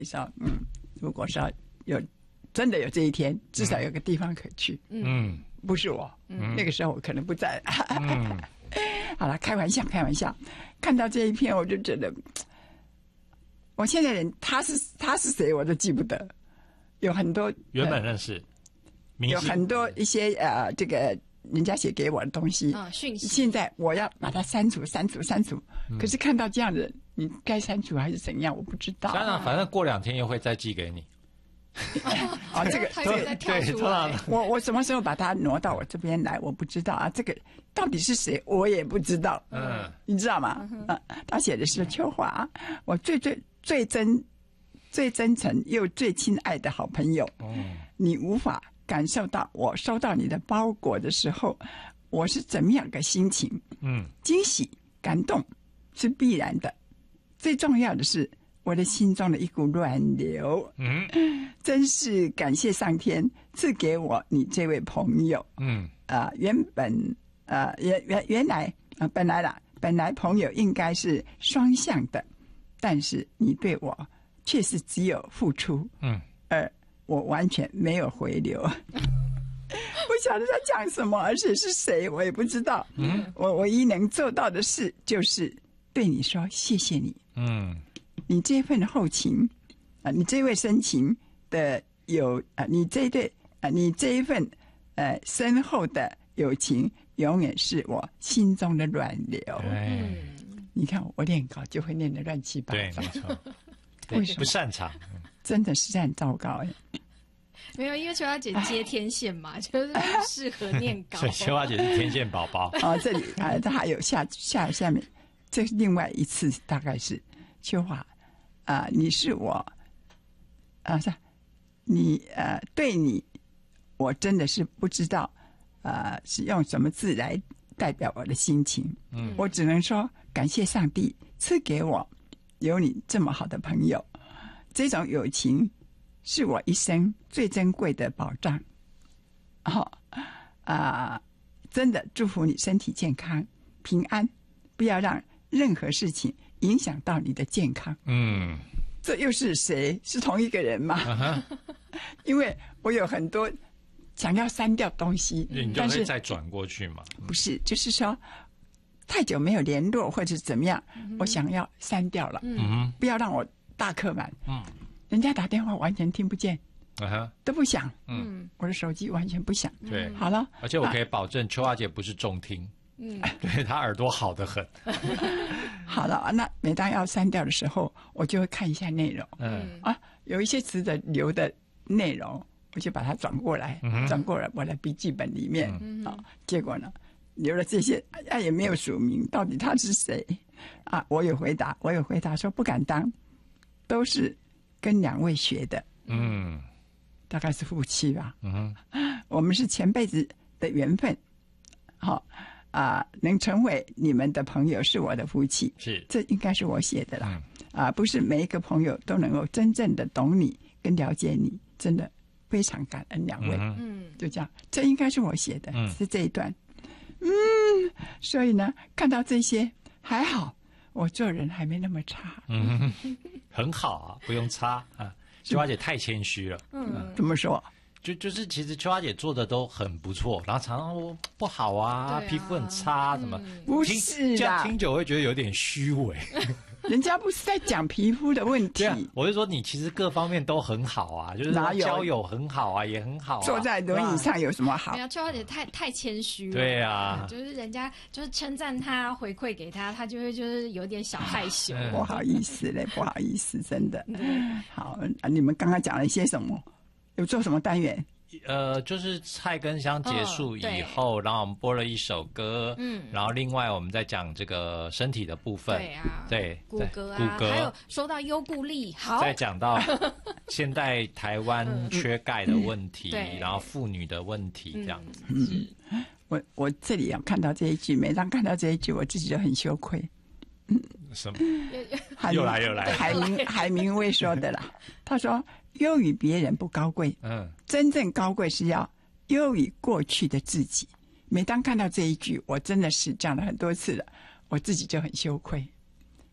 你说如果说真的有这一天，至少有个地方可去。不是我，那个时候我可能不在。好了，开玩笑。看到这一篇，我就觉得，我现在人他是谁我都记不得，有很多原本认识， 有很多一些这个人家写给我的东西讯息， 现在我要把它删除。可是看到这样的，你该删除还是怎样，我不知道。 反正过2天又会再寄给你。 这个他又在跳出来。 我什么时候把它挪到我这边来，我不知道啊。这个到底是谁，我也不知道。你知道吗？他写的是秋华，我最真诚又最亲爱的好朋友。你无法感受到我收到你的包裹的时候，我是怎么样个心情。惊喜、感动是必然的，最重要的是我的心中的一股暖流。真是感谢上天赐给我你这位朋友。本来朋友应该是双向的，但是你对我却是只有付出，而我完全没有回流。不晓得他讲什么，而且是谁我也不知道。我唯一能做到的事就是对你说谢谢你。你这份厚情你这位深情的你这一份深厚的友情，永远是我心中的暖流。你看我念稿就会念得乱七八糟。 对，没错。 为什么不擅长？真的是很糟糕。 没有，因为秋花姐接天线嘛，就是适合念稿。 所以秋花姐是天线宝宝。 这里它还有下面，这另外一次大概是秋华你是我你对你，我真的是不知道是用什么字来代表我的心情。我只能说感谢上帝赐给我有你这么好的朋友，这种友情是我一生最珍贵的保障。真的祝福你身体健康平安，不要让任何事情影响到你的健康。这又是谁？是同一个人吗？因为我有很多想要删掉东西， 你就可以再转过去嘛？ 不是，就是说太久没有联络或者怎么样，我想要删掉了。不要让我大客满。人家打电话完全听不见，都不响。我的手机完全不响。 对， 好了， 而且我可以保证秋花姐不是重听。对，她耳朵好得很。 好了，那每当要删掉的时候，我就会看一下内容。有一些值得留的内容，我就把它转过来我的笔记本里面。结果呢，留了这些，也没有署名，到底他是谁我有回答说不敢当，都是跟2位学的。大概是夫妻吧。我们是前辈子的缘分。能成为你们的朋友是我的福气。是，这应该是我写的啦。不是每一个朋友都能够真正的懂你跟了解你，真的非常感恩2位。就这样，这应该是我写的，是这一段。所以呢，看到这些还好，我做人还没那么差。 很好啊，不用差啊。秋花姐太谦虚了。 怎么说？ 就是其实秋花姐做的都很不错，然后常常说不好啊，皮肤很差什么。 不是这样听久会觉得有点虚伪。 人家不是在讲皮肤的问题。 我是说你其实各方面都很好啊，就是交友很好啊，也很好啊。 坐在轮椅上有什么好？ 没有，秋花姐太谦虚了。 对啊， 就是人家就是称赞她回馈给她，她就会就是有点小害羞。 不好意思嘞，不好意思，真的。好，你们刚刚讲了一些什么？有做什么单元？ 就是菜根香结束以后，然后我们播了一首歌，然后另外我们在讲这个身体的部分， 对啊， 对， 骨骼啊，还有说到优固力，好， 再讲到现在台湾缺钙的问题，然后妇女的问题这样子。 我这里看到这一句，每当看到这一句，我自己就很羞愧。 什么？又来， 海明威说的啦。他说：“优于别人不高贵，真正高贵是要优于过去的自己。”每当看到这一句，我真的是讲了很多次了，我自己就很羞愧。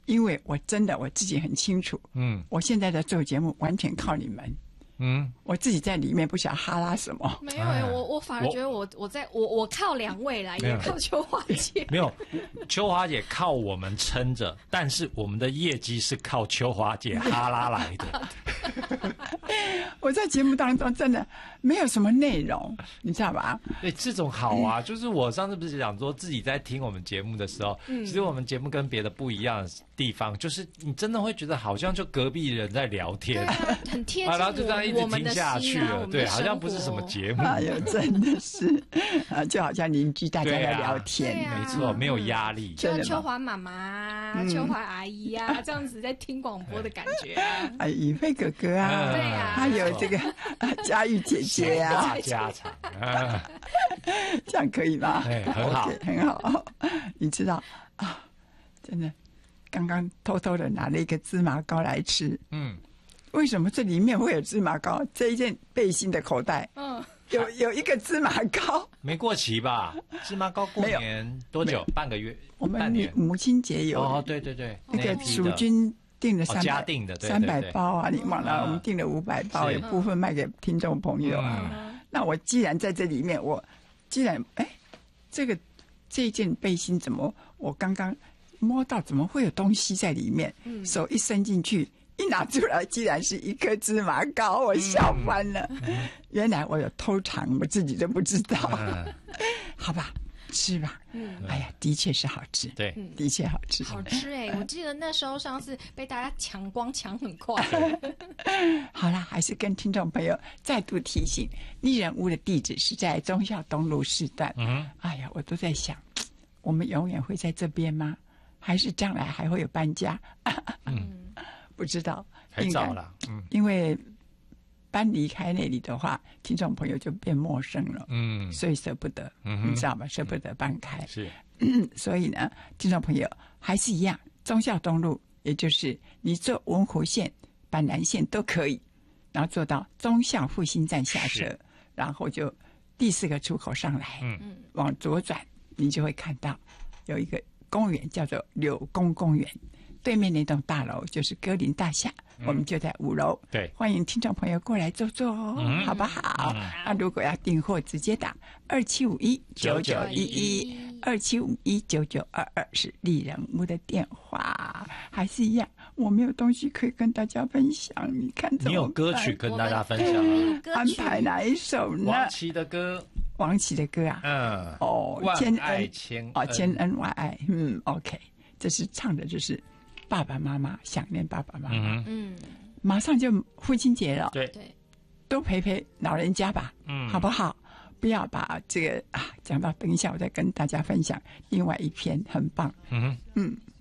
因为我真的我自己很清楚，我现在在做节目完全靠你们。我自己在里面不晓得哈拉什么。 没有，我反而觉得我靠2位啦，也靠秋华姐。 没有，秋华姐靠我们撑着，但是我们的业绩是靠秋华姐哈拉来的。 我在节目当中真的没有什么内容，你知道吧？ 对，这种好啊，就是我上次不是讲说自己在听我们节目的时候，其实我们节目跟别的不一样的地方，就是你真的会觉得好像就隔壁人在聊天， 很贴近然后就这样一直听下去了，对，好像不是什么节目。 哎呦，真的是就好像邻居大家在聊天， 没错，没有压力， 就像秋华妈妈、秋华阿姨啊，这样子在听广播的感觉啊。 哎，宇飞哥哥啊， 对啊， 还有这个佳玉姐姐啊， 家常， 这样可以吗？ 很好， 很好。你知道啊，真的，刚刚偷偷的拿了一个芝麻糕来吃。为什么这里面会有芝麻糕？这一件背心的口袋，有一个芝麻糕， 没过期吧？芝麻糕过年多久？半个月？ 我们母亲节有哦，对对对， 那个蜀军订了300包啊，你忘了？我们订了500包，有部分卖给听众朋友啊。那我既然在这里面，我既然这一件背心怎么我刚刚摸到怎么会有东西在里面？手一伸进去。一拿出来，竟然是一颗芝麻糕，我笑翻了。原来我有偷尝，我自己都不知道。好吧，吃吧。哎呀，的确是好吃。 对， 的确好吃。 好吃我记得那时候上次被大家抢光，抢很快。 好啦，还是跟听众朋友再度提醒，丽人屋的地址是在忠孝东路4段。哎呀，我都在想，我们永远会在这边吗？还是将来还会有搬家？不知道， 太早了。 因为搬离开那里的话，听众朋友就变陌生了。所以舍不得，你知道吗？舍不得搬开。 是， 所以呢，听众朋友还是一样，忠孝东路，也就是你坐文湖线、板南线都可以，然后坐到忠孝复兴站下车，然后就第4个出口上来，往左转，你就会看到有一个公园，叫做柳公公园。对面那栋大楼就是歌林大厦，我们就在5楼。 对， 欢迎听众朋友过来坐坐哦，好不好？那如果要订货，直接打27519911，27519922是丽人屋的电话。还是一样，我没有东西可以跟大家分享，你看怎么办？ 你有歌曲跟大家分享啊？ 安排哪一首呢？ 王琦的歌。 王琦的歌啊？ 万爱千恩， 千恩万爱。OK， 这是唱的就是爸爸妈妈，想念爸爸妈妈。马上就父亲节了， 对， 多陪老人家吧，好不好？不要把这个讲到等一下，我再跟大家分享另外一篇很棒。